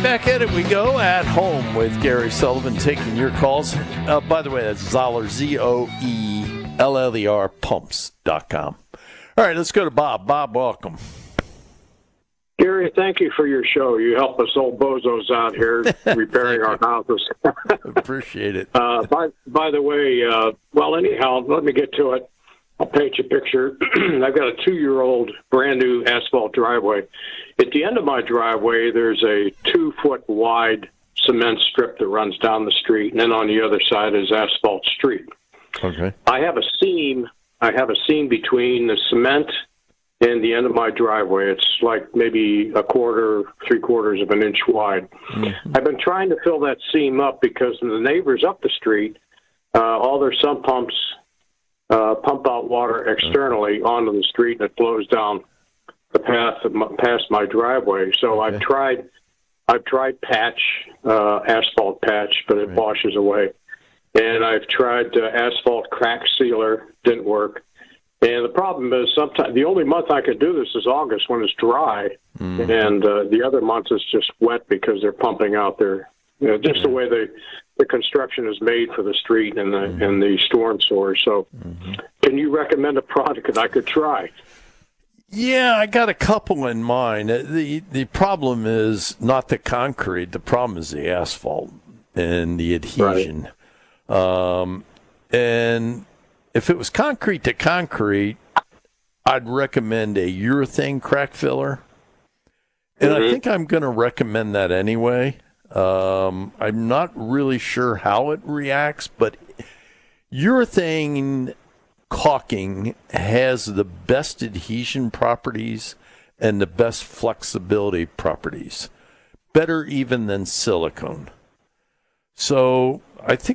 back at it we go. At Home with Gary Sullivan, taking your calls. By the way, that's Zoeller, Zoeller, pumps.com. All right, let's go to Bob. Bob, welcome. Gary, thank you for your show. You help us old bozos out here repairing our houses. Appreciate it. By the way, well, anyhow, let me get to it. I'll paint you a picture. I've got a 2-year-old brand new asphalt driveway. At the end of my driveway, there's a 2-foot wide cement strip that runs down the street, and then on the other side is asphalt street. Okay. I have a seam between the cement and the end of my driveway. It's like maybe a quarter, 3/4 of an inch wide. Mm-hmm. I've been trying to fill that seam up because the neighbors up the street, all their sump pumps pump out water externally onto the street, and it flows down the path past my driveway. So okay. I've tried patch, asphalt patch, but it washes away. And I've tried asphalt crack sealer, didn't work. And the problem is sometimes the only month I could do this is August when it's dry, and the other months it's just wet because they're pumping out their, just the way the construction is made for the street and the storm sewers. So, can you recommend a product that I could try? Yeah, I got a couple in mind. The problem is not the concrete. The problem is the asphalt and the adhesion. Right. And if it was concrete to concrete, I'd recommend a urethane crack filler. And I think I'm going to recommend that anyway. I'm not really sure how it reacts, but urethane caulking has the best adhesion properties and the best flexibility properties, better even than silicone. So I think